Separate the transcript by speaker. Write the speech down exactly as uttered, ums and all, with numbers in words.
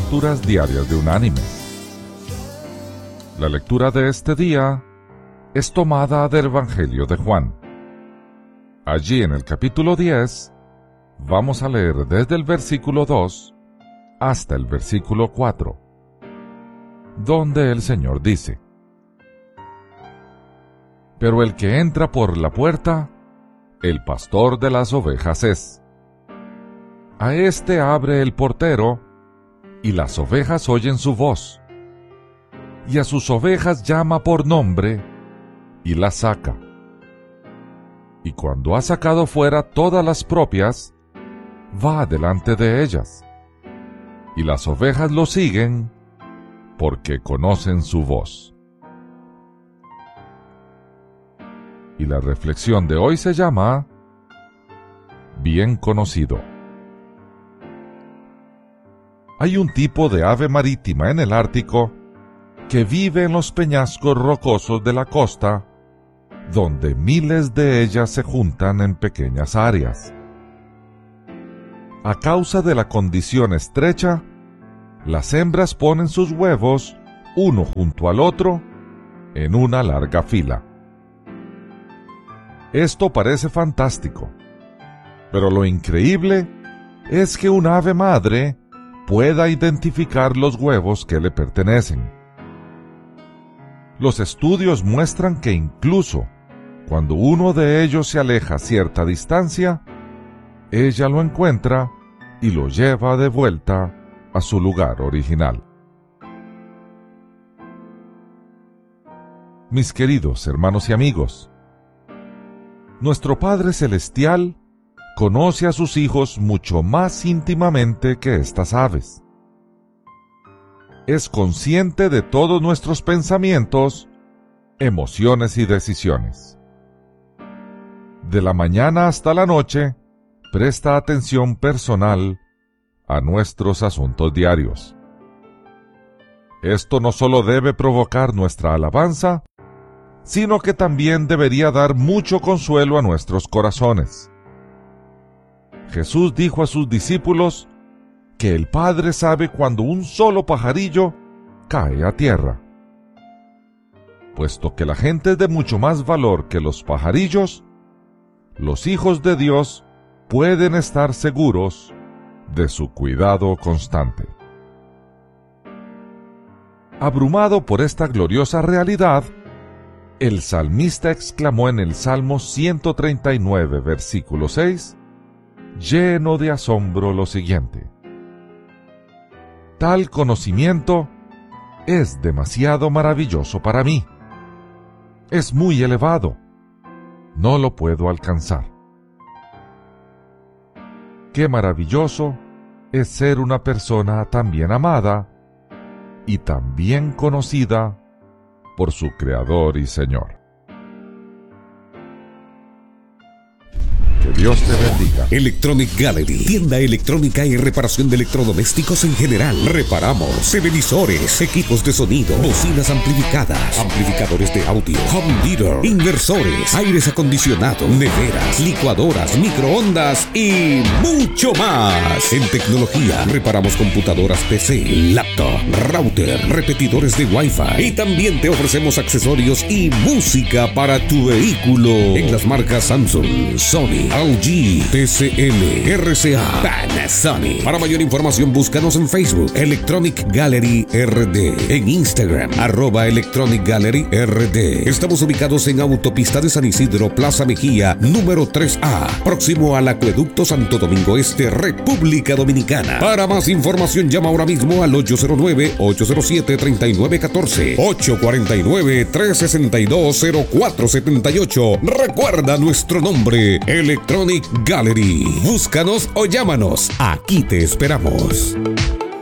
Speaker 1: Lecturas Diarias de Unánimes. La lectura de este día es tomada del Evangelio de Juan. Allí en el capítulo diez, vamos a leer desde el versículo dos hasta el versículo cuatro, donde el Señor dice: Pero el que entra por la puerta, el pastor de las ovejas es. A éste abre el portero, y las ovejas oyen su voz, y a sus ovejas llama por nombre, y las saca. Y cuando ha sacado fuera todas las propias, va delante de ellas, y las ovejas lo siguen, porque conocen su voz. Y la reflexión de hoy se llama Bien conocido. Hay un tipo de ave marítima en el Ártico que vive en los peñascos rocosos de la costa, donde miles de ellas se juntan en pequeñas áreas. A causa de la condición estrecha, las hembras ponen sus huevos uno junto al otro en una larga fila. Esto parece fantástico, pero lo increíble es que un ave madre pueda identificar los huevos que le pertenecen. Los estudios muestran que incluso cuando uno de ellos se aleja a cierta distancia, ella lo encuentra y lo lleva de vuelta a su lugar original. Mis queridos hermanos y amigos, nuestro Padre Celestial conoce a sus hijos mucho más íntimamente que estas aves. Es consciente de todos nuestros pensamientos, emociones y decisiones. De la mañana hasta la noche, presta atención personal a nuestros asuntos diarios. Esto no solo debe provocar nuestra alabanza, sino que también debería dar mucho consuelo a nuestros corazones. Jesús dijo a sus discípulos que el Padre sabe cuando un solo pajarillo cae a tierra. Puesto que la gente es de mucho más valor que los pajarillos, los hijos de Dios pueden estar seguros de su cuidado constante. Abrumado por esta gloriosa realidad, el salmista exclamó en el Salmo ciento treinta y nueve, versículo seis, lleno de asombro, lo siguiente: Tal conocimiento es demasiado maravilloso para mí. Es muy elevado. No lo puedo alcanzar. Qué maravilloso es ser una persona tan bien amada y tan bien conocida por su Creador y Señor. Que Dios te bendiga.
Speaker 2: Electronic Gallery, tienda electrónica y reparación de electrodomésticos en general. Reparamos televisores, equipos de sonido, bocinas amplificadas, amplificadores de audio, home theater, inversores, aires acondicionados, neveras, licuadoras, microondas y mucho más. En tecnología, reparamos computadoras P C, laptop, router, repetidores de Wi-Fi y también te ofrecemos accesorios y música para tu vehículo en las marcas Samsung, Sony, L G, T C L, R C A, Panasonic. Para mayor información búscanos en Facebook Electronic Gallery R D, en Instagram arroba Electronic Gallery R D. Estamos ubicados en Autopista de San Isidro, Plaza Mejía, número tres A, próximo al Acueducto Santo Domingo Este, República Dominicana. Para más información llama ahora mismo al ocho cero nueve, ocho cero siete, tres nueve uno cuatro, ocho cuatro nueve, tres seis dos, cero cuatro siete ocho. Recuerda nuestro nombre, Electronic Gallery. Búscanos o llámanos. Aquí te esperamos.